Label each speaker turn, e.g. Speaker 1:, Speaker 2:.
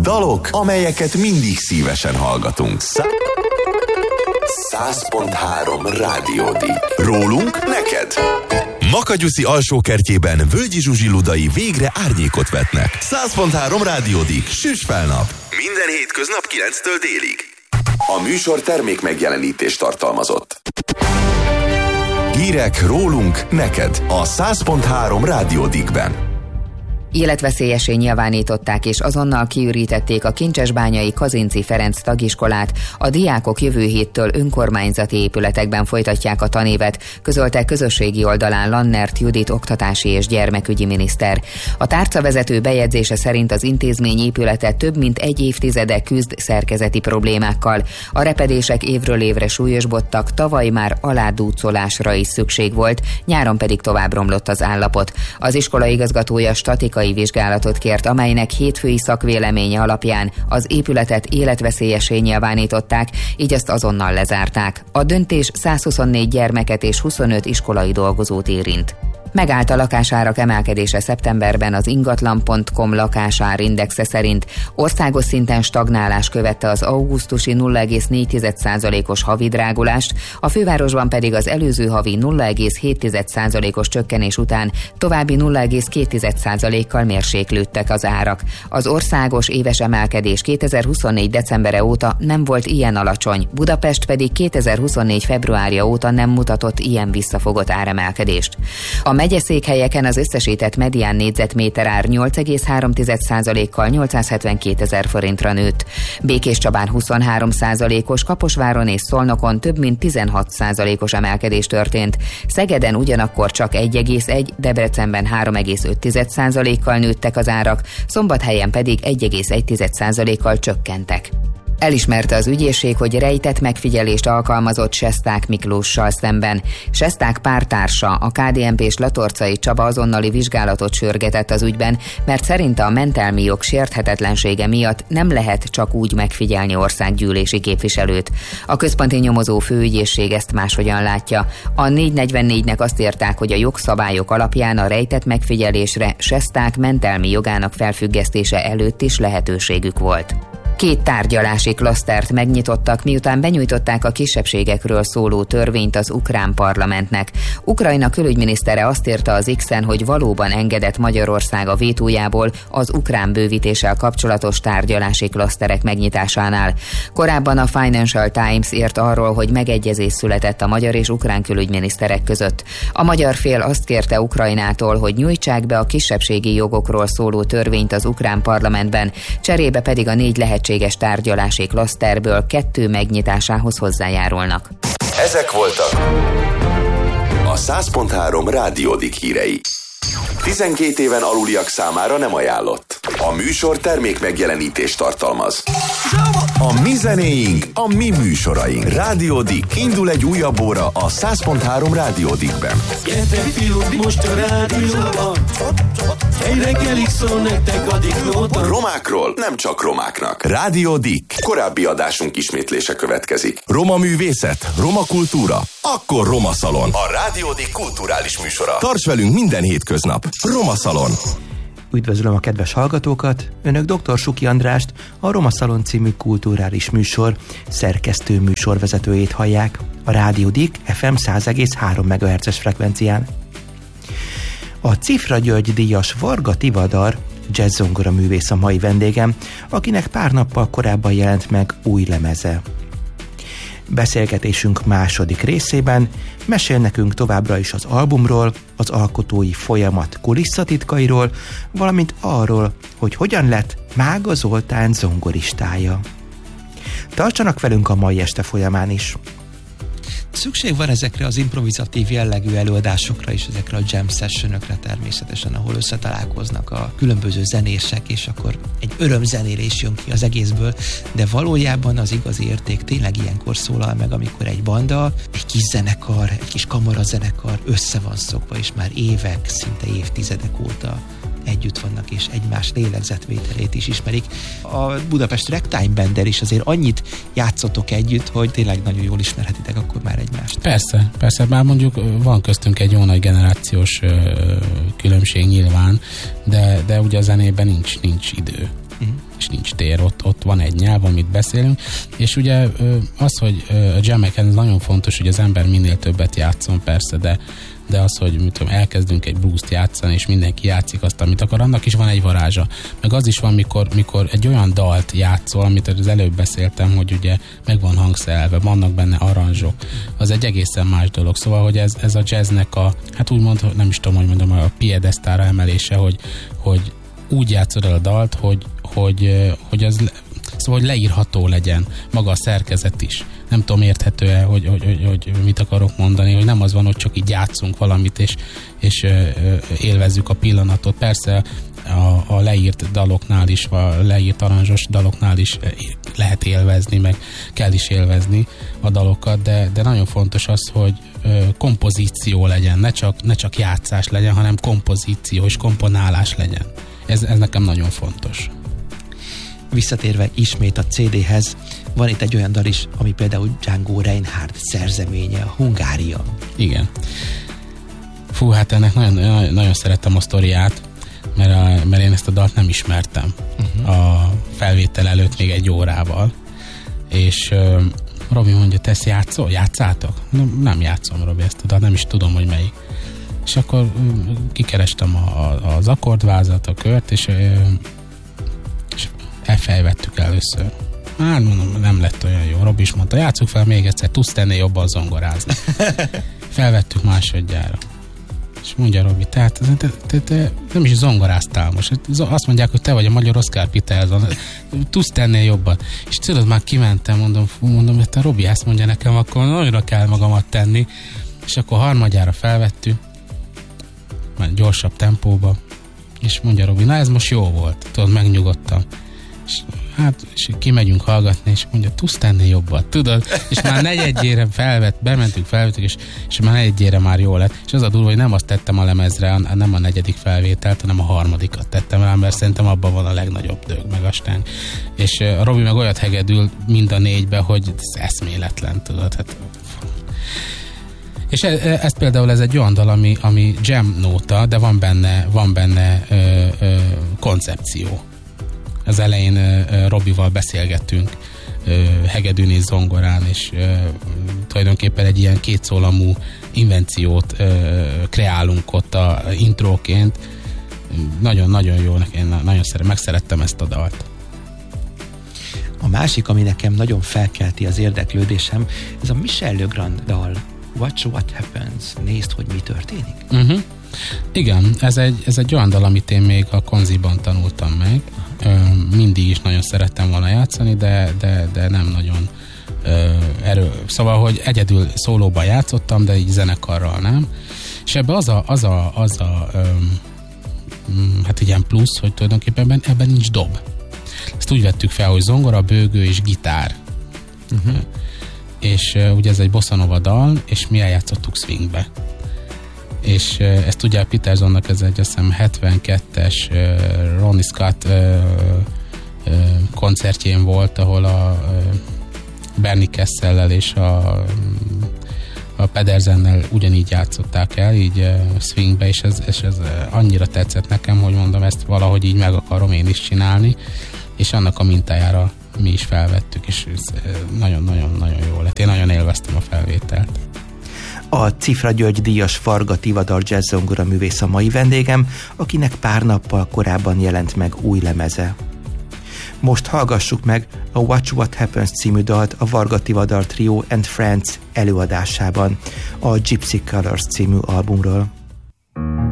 Speaker 1: Dalok, amelyeket mindig szívesen hallgatunk. 100.3 Rádiódik. Rólunk neked. Makagyuszi alsókertjében Völgyi Zsuzsi Ludai végre árnyékot vetnek. 100.3 Rádiódik. Süss fel nap. Minden hétköznap 9-től délig. A műsor termék megjelenítést tartalmazott. Hírek rólunk neked a 100.3 Rádiódikben.
Speaker 2: Életveszélyessé nyilvánították és azonnal kiürítették a kincsesbányai Kazinczy Ferenc tagiskolát. A diákok jövő héttől önkormányzati épületekben folytatják a tanévet, közölte közösségi oldalán Lannert Judit oktatási és gyermekügyi miniszter. A tárcavezető bejegyzése szerint az intézmény épülete több mint egy évtizede küzd szerkezeti problémákkal. A repedések évről évre súlyosbodtak, tavaly már aládúcolásra is szükség volt, nyáron pedig tovább romlott az állapot. Az iskola igazgatója statikai vizsgálatot kért, amelynek hétfői szakvéleménye alapján az épületet életveszélyessé nyilvánították, így ezt azonnal lezárták. A döntés 124 gyermeket és 25 iskolai dolgozót érint. Megállt a lakásárak emelkedése szeptemberben. Az ingatlan.com lakásárindexe szerint országos szinten stagnálás követte az augusztusi 0,4%-os havi drágulást, a fővárosban pedig az előző havi 0,7%-os csökkenés után további 0,2%-kal mérséklődtek az árak. Az országos éves emelkedés 2024. decembere óta nem volt ilyen alacsony, Budapest pedig 2024. februárja óta nem mutatott ilyen visszafogott áremelkedést. A megyeszékhelyeken az összesített medián négyzetméter ár 8,3%-kal 872 000 forintra nőtt. Békéscsabán 23%-os, Kaposváron és Szolnokon több mint 16%-os emelkedés történt. Szegeden ugyanakkor csak 1,1, Debrecenben 3,5%-kal nőttek az árak, Szombathelyen pedig 1,1%-kal csökkentek. Elismerte az ügyészség, hogy rejtett megfigyelést alkalmazott Sesták Miklóssal szemben. Sesták pártársa, a KDNP-s Latorcai Csaba azonnali vizsgálatot sürgetett az ügyben, mert szerinte a mentelmi jog sérthetetlensége miatt nem lehet csak úgy megfigyelni országgyűlési képviselőt. A központi nyomozó főügyészség ezt máshogyan látja. A 444-nek azt írták, hogy a jogszabályok alapján a rejtett megfigyelésre Sesták mentelmi jogának felfüggesztése előtt is lehetőségük volt. 2 tárgyalási klasztert megnyitottak, miután benyújtották a kisebbségekről szóló törvényt az ukrán parlamentnek. Ukrajna külügyminisztere azt írta az X-en, hogy valóban engedett Magyarország a vétójából az ukrán bővítéssel kapcsolatos tárgyalási klaszterek megnyitásánál. Korábban a Financial Times írt arról, hogy megegyezés született a magyar és ukrán külügyminiszterek között. A magyar fél azt kérte Ukrajnától, hogy nyújtsák be a kisebbségi jogokról szóló törvényt az ukrán parlamentben, cserébe pedig a 4 lehetséges tárgyalási klaszterből 2 megnyitásához hozzájárulnak.
Speaker 1: Ezek voltak a 100.3 Rádiódik hírei. 12 éven aluliak számára nem ajánlott. A műsor termék megjelenítést tartalmaz. A mi zenéink, a mi műsoraink. Rádiódik. Indul egy újabb óra a 100.3 Rádiódikben.
Speaker 3: Gyertek fiúk, most a rádióban. Egy reggelig szól nektek a diklóban.
Speaker 1: Romákról nem csak romáknak. Rádiódik. Korábbi adásunk ismétlése következik. Roma művészet, roma kultúra, akkor Roma Szalon. A Rádiódik kulturális műsora. Tarts velünk minden hétköznap. Roma Szalon.
Speaker 4: Üdvözlöm a kedves hallgatókat! Önök dr. Suki Andrást, a Roma Szalon című kulturális műsor szerkesztő műsorvezetőjét hallják a Rádiódik FM 100,3 MHz-es frekvencián. A Cifra György díjas Varga Tivadar jazzzongora művész a mai vendégem, akinek pár nappal korábban jelent meg új lemeze. Beszélgetésünk második részében mesél nekünk továbbra is az albumról, az alkotói folyamat kulisszatitkairól, valamint arról, hogy hogyan lett Mága Zoltán zongoristája. Tartsanak velünk a mai este folyamán is!
Speaker 5: Szükség van ezekre az improvizatív jellegű előadásokra is, ezekre a jam sessionökre természetesen, ahol összetalálkoznak a különböző zenések, és akkor egy örömzenélés jön ki az egészből, de valójában az igazi érték tényleg ilyenkor szólal meg, amikor egy banda, egy kis zenekar, egy kis kamarazenekar össze van szokva, és már évek, szinte évtizedek óta együtt vannak, és egymás lélegzetvételét is ismerik. A Budapest Ragtime Banddel is azért annyit játszotok együtt, hogy tényleg nagyon jól ismerhetitek akkor már egymást.
Speaker 6: Persze, bár mondjuk van köztünk egy jó nagy generációs különbség nyilván, de ugye a zenében nincs idő, és nincs tér. háttér, ott van egy nyelv, amit beszélünk, és ugye az, hogy a jameken nagyon fontos, hogy az ember minél többet játszon persze, de az, hogy mit tudom, elkezdünk egy blues-t játszani, és mindenki játszik azt, amit akar, annak is van egy varázsa. Meg az is van, mikor egy olyan dalt játszol, amit az előbb beszéltem, hogy ugye meg van hangszerelve, vannak benne aranzsok, az egy egészen más dolog. Szóval, hogy ez a jazznek hát úgymond, nem is tudom, hogy mondom, a piedesztára emelése, hogy úgy játszod el a dalt, hogy az szóval, hogy leírható legyen maga a szerkezet is. Nem tudom, érthető-e, hogy mit akarok mondani, hogy nem az van, hogy csak így játszunk valamit, és élvezzük a pillanatot. Persze a leírt daloknál is, a leírt aranzsos daloknál is lehet élvezni, meg kell is élvezni a dalokat, de nagyon fontos az, hogy kompozíció legyen, ne csak játszás legyen, hanem kompozíció és komponálás legyen. Ez nekem nagyon fontos.
Speaker 4: Visszatérve ismét a CD-hez, van itt egy olyan dal is, ami például Django Reinhardt szerzeménye, a Hungária.
Speaker 6: Igen. Fú, hát ennek nagyon, nagyon szerettem a sztoriát, mert én ezt a dalt nem ismertem a felvétel előtt még 1 órával, és Robi mondja, te ezt játszátok? Nem játszom, Robi, ezt a dalt, nem is tudom, hogy melyik. És akkor kikerestem az akkordvázat, a kört, és felvettük először. Hát mondom, nem lett olyan jó. Robi is mondta, játsszuk fel még egyszer, tudsz tenni jobban zongorázni. Felvettük másodjára. És mondja Robi, tehát te nem is zongoráztál most. Azt mondják, hogy te vagy a magyar Oscar Peterson. Tudsz tenni jobban. És tudod, már kimentem, mondom, hogy te Robi ezt mondja nekem, akkor nagyra kell magamat tenni. És akkor harmadjára felvettük, már gyorsabb tempóba, és mondja Robi, na ez most jó volt. Tudod, megnyugodtam. És kimegyünk hallgatni, és mondja, tudsz tenni jobban, tudod? És már 4-ére bementünk, felvettük, és már 4-ére már jó lett. És az a durva, hogy nem azt tettem a lemezre, nem a 4. felvételt, hanem a 3-at tettem rá, mert szerintem abban van a legnagyobb dög, meg a stáng. És a Robi meg olyat hegedül mind a 4-be, hogy ez eszméletlen, tudod? Hát. És ez például ez egy olyan dal, ami jam nóta, de van benne koncepció. Az elején Robival beszélgettünk hegedűn és zongorán, és tulajdonképpen egy ilyen kétszólamú invenciót kreálunk ott a intróként. Nagyon-nagyon jó, én nagyon megszerettem ezt a dalt.
Speaker 4: A másik, ami nekem nagyon felkelti az érdeklődésem, ez a Michel Legrand dal, Watch What Happens, nézd, hogy mi történik.
Speaker 6: Igen, ez egy olyan dal, amit én még a konziban tanultam meg. Mindig is nagyon szerettem volna játszani, de nem nagyon szóval, hogy egyedül szólóban játszottam, de így zenekarral nem. És ebben az a hát ilyen plusz, hogy tulajdonképpen ebben nincs dob. Ezt úgy vettük fel, hogy zongora, bőgő és gitár. És ugye ez egy bossa nova dal, és mi eljátszottuk swingbe. És ezt ugye Petersonnak ez egy, azt hiszem, 72-es Ronnie Scott koncertjén volt, ahol a Bernie Kessellel és a Pedersennel ugyanígy játszották el, így swingbe, és ez annyira tetszett nekem, hogy mondom, ezt valahogy így meg akarom én is csinálni, és annak a mintájára mi is felvettük, és nagyon-nagyon-nagyon jó lett. Én nagyon élveztem a felvételt.
Speaker 4: A Cifra György díjas Varga Tivadar jazzzongora művész a mai vendégem, akinek pár nappal korábban jelent meg új lemeze. Most hallgassuk meg a Watch What Happens című dalt a Varga Tivadar Trio and Friends előadásában a Gypsy Colors című albumról.